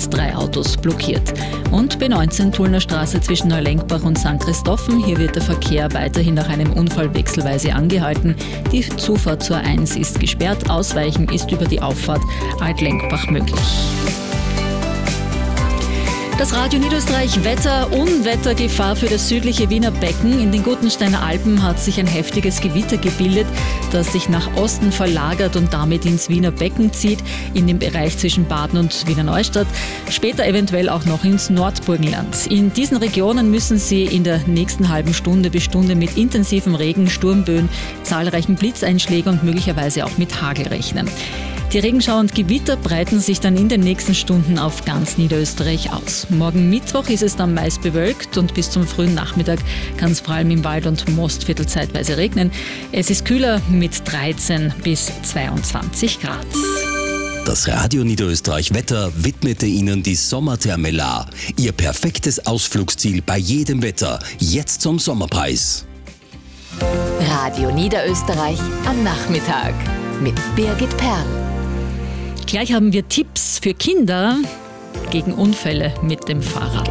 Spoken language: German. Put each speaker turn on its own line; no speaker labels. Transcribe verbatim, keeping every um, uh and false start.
mit drei Autos blockiert. Und B neunzehn Tullner Straße zwischen Neulenkbach und Sankt Christophen. Hier wird der Verkehr weiterhin nach einem Unfall wechselweise angehalten. Die Zufahrt zur A eins ist gesperrt. Ausweichen ist über die Auffahrt Altlenkbach möglich. Das Radio Niederösterreich Wetter, Unwettergefahr für das südliche Wiener Becken. In den Gutensteiner Alpen hat sich ein heftiges Gewitter gebildet, das sich nach Osten verlagert und damit ins Wiener Becken zieht, in den Bereich zwischen Baden und Wiener Neustadt, später eventuell auch noch ins Nordburgenland. In diesen Regionen müssen Sie in der nächsten halben Stunde bis Stunde mit intensivem Regen, Sturmböen, zahlreichen Blitzeinschlägen und möglicherweise auch mit Hagel rechnen. Die Regenschauer und Gewitter breiten sich dann in den nächsten Stunden auf ganz Niederösterreich aus. Morgen Mittwoch ist es dann meist bewölkt und bis zum frühen Nachmittag kann es vor allem im Wald- und Mostviertel zeitweise regnen. Es ist kühler mit dreizehn bis zweiundzwanzig Grad.
Das Radio Niederösterreich Wetter widmete Ihnen die Sommertherme Lahr. Ihr perfektes Ausflugsziel bei jedem Wetter. Jetzt zum Sommerpreis.
Radio Niederösterreich am Nachmittag mit Birgit Perl.
Gleich haben wir Tipps für Kinder gegen Unfälle mit dem Fahrrad.